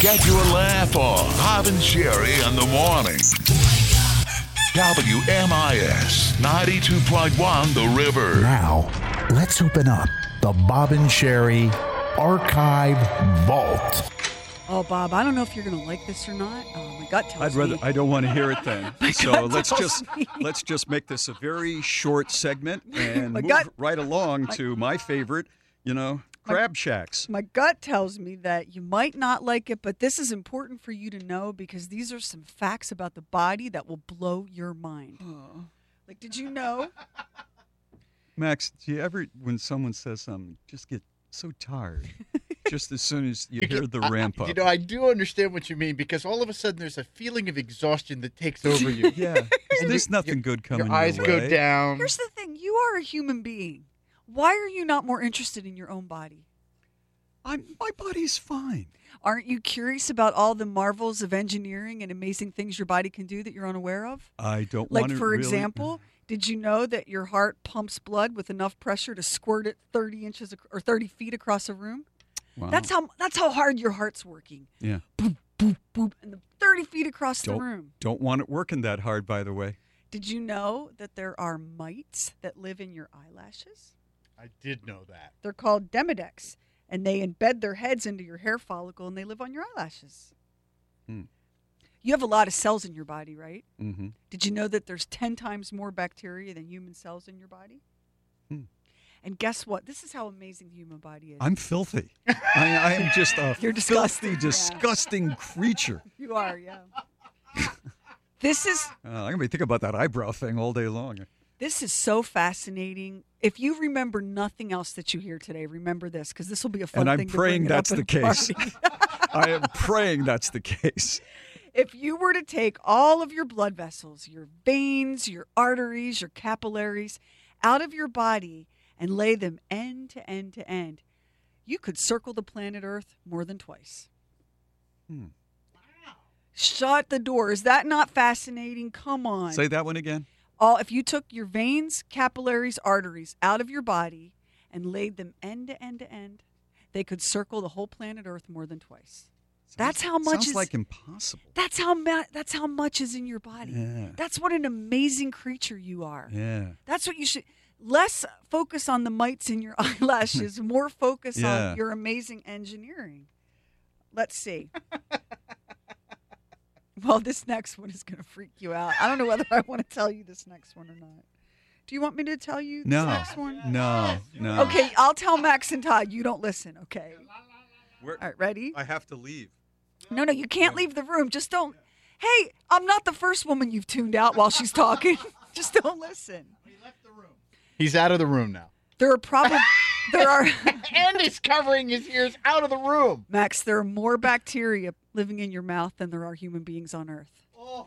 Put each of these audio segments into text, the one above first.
Get your laugh on. Bob and Sherry in the morning. WMIS 92.1 The River. Now, let's open up the Bob and Sherry Archive Vault. Oh, Bob, I don't know if you're going to like this or not. My gut tells me. I don't want to hear it then. So gut let's tells just make this a very short segment and My move gut- right along to my favorite, crab shacks. My gut tells me that you might not like it, but this is important for you to know because these are some facts about the body that will blow your mind. Like, did you know? Max, do you ever, when someone says something, just get so tired just as soon as you hear the ramp up? I do understand what you mean because all of a sudden there's a feeling of exhaustion that takes over you. Yeah. There's nothing good coming Your eyes way. go down. Here's the thing. You are a human being. Why are you not more interested in your own body? My body's fine. Aren't you curious about all the marvels of engineering and amazing things your body can do that you're unaware of? I don't Like, want to for really... example, did you know that your heart pumps blood with enough pressure to squirt it 30 inches or 30 feet across a room? Wow. That's how hard your heart's working. Yeah. Boop, boop, boop, and the 30 feet across the room. Don't want it working that hard, by the way. Did you know that there are mites that live in your eyelashes? I did know that. They're called Demodex, and they embed their heads into your hair follicle, and they live on your eyelashes. You have a lot of cells in your body, right? Mm-hmm. Did you know that there's 10 times more bacteria than human cells in your body? And guess what? This is how amazing the human body is. I'm filthy. I am just a You're disgusting, filthy, disgusting creature. You are, yeah. This is I'm going to be thinking about that eyebrow thing all day long. This is so fascinating. If you remember nothing else that you hear today, remember this, because this will be a fun And thing I'm to bring praying it that's up the at a case. party. I am praying that's the case. If you were to take all of your blood vessels, your veins, your arteries, your capillaries out of your body and lay them end to end to end, you could circle the planet Earth more than twice. Shut the door. Is that not fascinating? Come on. Say that one again. If you took your veins, capillaries, arteries out of your body and laid them end to end to end, they could circle the whole planet Earth more than twice. That's how much sounds is like impossible. That's how much is in your body. Yeah. That's what an amazing creature you are. Yeah. That's what you should less focus on the mites in your eyelashes, more focus Yeah. on your amazing engineering. Let's see. Well, this next one is going to freak you out. I don't know whether I want to tell you this next one or not. Do you want me to tell you this next one? No. Okay, I'll tell Max and Todd. You don't listen, okay? All All right, ready? I have to leave. No, you can't leave the room. Just don't. Hey, I'm not the first woman you've tuned out while she's talking. Just don't listen. He's out of the room now. There are And he's covering his ears out of the room. Max, there are more bacteria living in your mouth than there are human beings on Earth.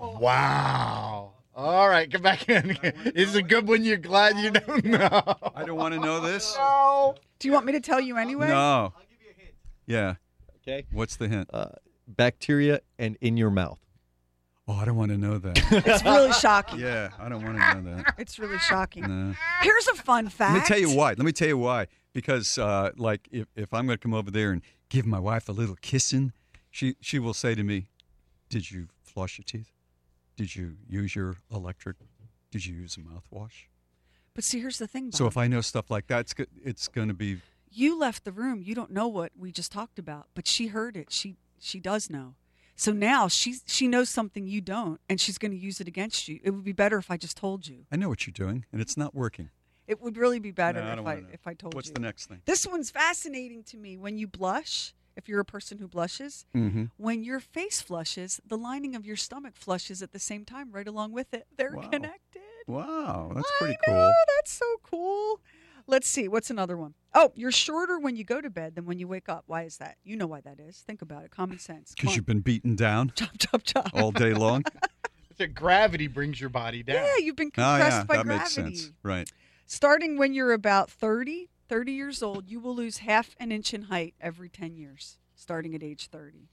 Wow. All right, come back in. Is it a good one? You're glad you don't know. I don't want to know this. No. Do you want me to tell you anyway? No. I'll give you a hint. Yeah. Okay. What's the hint? Bacteria and in your mouth. Oh, I don't want to know that. It's really shocking. Yeah, I don't want to know that. It's really shocking. No. Here's a fun fact. Let me tell you why. Because, if I'm going to come over there and give my wife a little kissing, she will say to me, "Did you floss your teeth? Did you use your electric? Did you use a mouthwash?" But see, here's the thing, Bob. So if I know stuff like that, it's going to be. You left the room. You don't know what we just talked about, but she heard it. She does know. So now she knows something you don't, and she's going to use it against you. It would be better if I just told you. I know what you're doing, and it's not working. It would really be better No, I don't wanna know. if I told What's you. the next thing? This one's fascinating to me. When you blush, if you're a person who blushes, when your face flushes, the lining of your stomach flushes at the same time, right along with it. They're Wow. connected. Wow, that's I pretty know, cool. that's so cool. Let's see. What's another one? Oh, you're shorter when you go to bed than when you wake up. Why is that? You know why that is. Think about it. Common sense. Come Because on. you've been beaten down Chop, chop, chop. all day long. It's that gravity brings your body down. Yeah, you've been Oh, compressed yeah, by that gravity. makes sense. Right. Starting when you're about 30 years old, you will lose half an inch in height every 10 years, starting at age 30.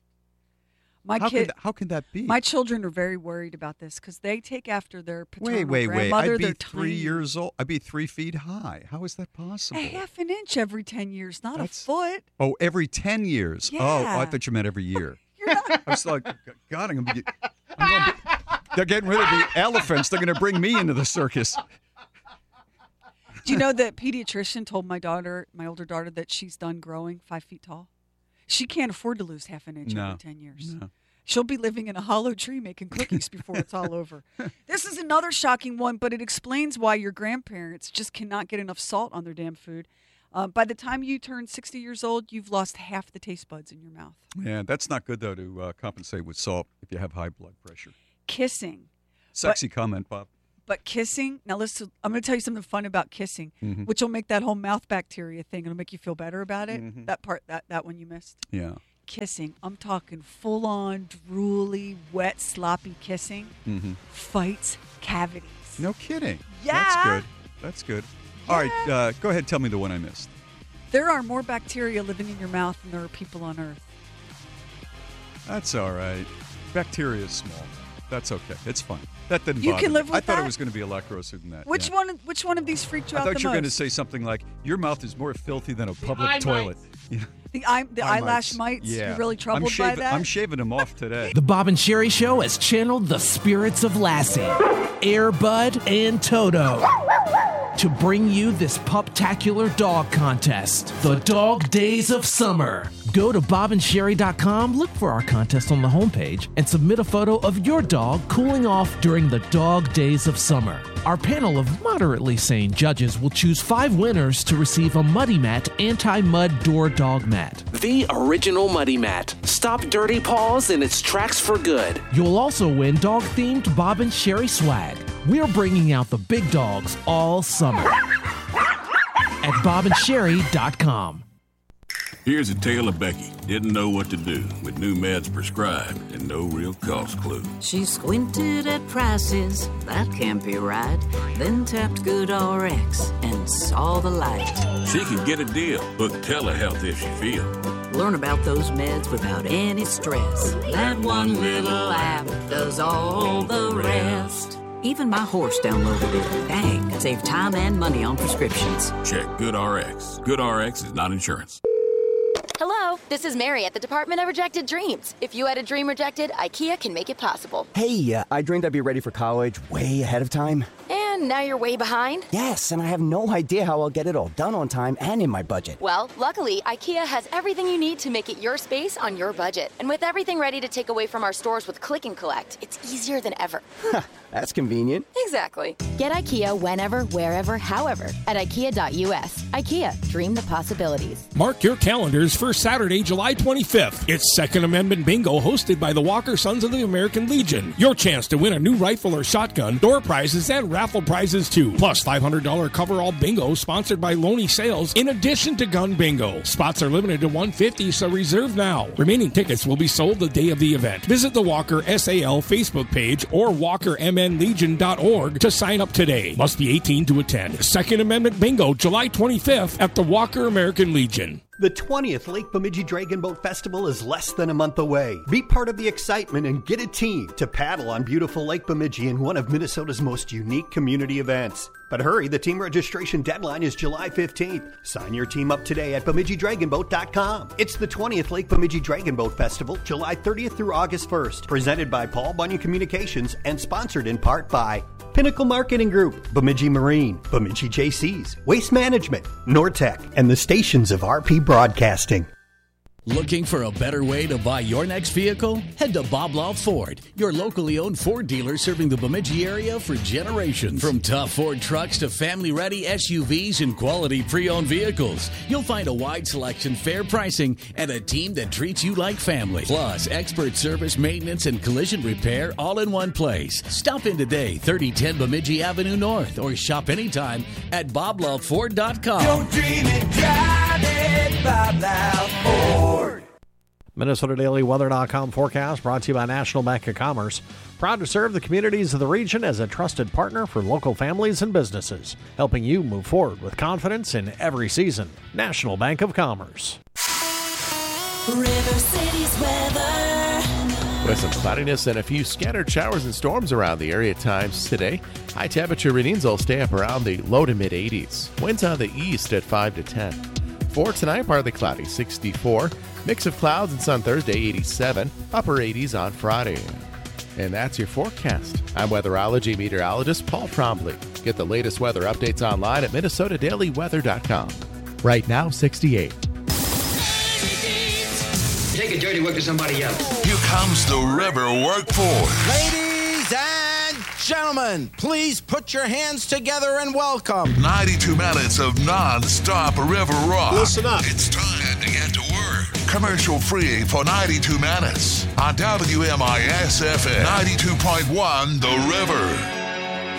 How can that be? My children are very worried about this because they take after their paternal Wait. grandmother. I'd be They're 3 tiny. years old. I'd be 3 feet high. How is that possible? A half an inch every 10 years, not That's- a foot. Oh, every 10 years. Oh, I Yeah. thought you meant every year. I was like, God, they're getting rid of the elephants. They're going to bring me into the circus. Do you know that pediatrician told my older daughter, that she's done growing 5 feet tall? She can't afford to lose half an inch every 10 years. No. She'll be living in a hollow tree making cookies before it's all over. This is another shocking one, but it explains why your grandparents just cannot get enough salt on their damn food. By the time you turn 60 years old, you've lost half the taste buds in your mouth. Yeah, that's not good, though, to compensate with salt if you have high blood pressure. Kissing. Sexy comment, Bob. But kissing, now listen, I'm going to tell you something fun about kissing, which will make that whole mouth bacteria thing, it'll make you feel better about it. That part, that one you missed. Yeah. Kissing, I'm talking full-on, drooly, wet, sloppy kissing, fights cavities. No kidding. Yeah. That's good. All right, go ahead. Tell me the one I missed. There are more bacteria living in your mouth than there are people on Earth. That's all right. Bacteria is small. That's okay. It's fine. That didn't You bother can me. live with I thought that? it was going to be a lot grosser than that. Which one of these freaked you I out the thought most? you were going to say something like, your mouth is more filthy than a public toilet. You know? The eyelash mites? Yeah. You're really troubled by that? I'm shaving them off today. The Bob and Sherry Show has channeled the spirits of Lassie, Air Bud, and Toto to bring you this puptacular dog contest, the Dog Days of Summer. Go to bobandsherry.com, look for our contest on the homepage, and submit a photo of your dog cooling off during the Dog Days of Summer. Our panel of moderately sane judges will choose 5 winners to receive a Muddy Mat anti-mud door dog mat. The original Muddy Mat. Stop dirty paws in its tracks for good. You'll also win dog-themed Bob and Sherry swag. We're bringing out the big dogs all summer at bobandsherry.com. Here's a tale of Becky. Didn't know what to do with new meds prescribed and no real cost clue. She squinted at prices, that can't be right. Then tapped GoodRx and saw the light. She could get a deal. Book telehealth if she feels. Learn about those meds without any stress. That one little app does all the rest. Even my horse downloaded it. Dang, save time and money on prescriptions. Check GoodRx. GoodRx is not insurance. Hello, this is Mary at the Department of Rejected Dreams. If you had a dream rejected, IKEA can make it possible. Hey, I dreamed I'd be ready for college way ahead of time. And now you're way behind? Yes, and I have no idea how I'll get it all done on time and in my budget. Well, luckily, IKEA has everything you need to make it your space on your budget. And with everything ready to take away from our stores with Click and Collect, it's easier than ever. That's convenient. Exactly. Get IKEA whenever, wherever, however at IKEA.us. IKEA, dream the possibilities. Mark your calendars for Saturday, July 25th. It's Second Amendment Bingo hosted by the Walker Sons of the American Legion. Your chance to win a new rifle or shotgun, door prizes, and raffle prizes too. Plus $500 coverall bingo sponsored by Loney Sales in addition to gun bingo. Spots are limited to 150, so reserve now. Remaining tickets will be sold the day of the event. Visit the Walker SAL Facebook page or WalkerMNLegion.org to sign up today. Must be 18 to attend. Second Amendment Bingo, July 25th at the Walker American Legion. The 20th Lake Bemidji Dragon Boat Festival is less than a month away. Be part of the excitement and get a team to paddle on beautiful Lake Bemidji in one of Minnesota's most unique community events. But hurry, the team registration deadline is July 15th. Sign your team up today at BemidjiDragonBoat.com. It's the 20th Lake Bemidji Dragon Boat Festival, July 30th through August 1st. Presented by Paul Bunyan Communications and sponsored in part by Pinnacle Marketing Group, Bemidji Marine, Bemidji JCs, Waste Management, Nortec, and the stations of RP Broadcasting. Looking for a better way to buy your next vehicle? Head to Bob Law Ford, your locally owned Ford dealer serving the Bemidji area for generations. From tough Ford trucks to family-ready SUVs and quality pre-owned vehicles, you'll find a wide selection, fair pricing, and a team that treats you like family. Plus, expert service, maintenance, and collision repair all in one place. Stop in today, 3010 Bemidji Avenue North, or shop anytime at BobLawFord.com. Don't dream it, drive it, Bob Law Ford. MinnesotaDailyWeather.com forecast brought to you by National Bank of Commerce. Proud to serve the communities of the region as a trusted partner for local families and businesses, helping you move forward with confidence in every season. National Bank of Commerce. River City's weather. With some cloudiness and a few scattered showers and storms around the area at times today, high temperature readings will stay up around the low to mid 80s. Winds on the east at 5 to 10. For tonight, partly cloudy, 64. Mix of clouds and sun Thursday, 87. Upper 80s on Friday. And that's your forecast. I'm weatherology meteorologist Paul Trombley. Get the latest weather updates online at minnesotadailyweather.com. Right now, 68. Take a dirty work to somebody else. Here comes the River Workforce. Ladies and gentlemen, please put your hands together and welcome 92 minutes of non-stop river rock. Listen up. It's time to get to work. Commercial free for 92 minutes on WMIS FM 92.1 The River.